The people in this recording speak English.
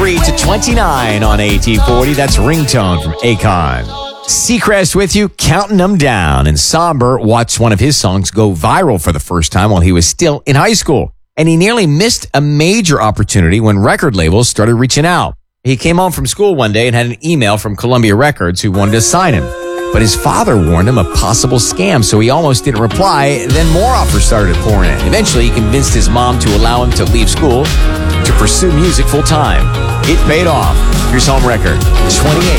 23 to 29 on AT40. That's Ringtone from Akon. Seacrest with you, counting them down. And Somber watched one of his songs go viral for the first time while he was still in high school. And he nearly missed a major opportunity when record labels started reaching out. He came home from school one day and had an email from Columbia Records who wanted to sign him. But his father warned him of possible scam, so he almost didn't reply. Then more offers started pouring in. Eventually, he convinced his mom to allow him to leave school to pursue music full time. It paid off. Here's home record 28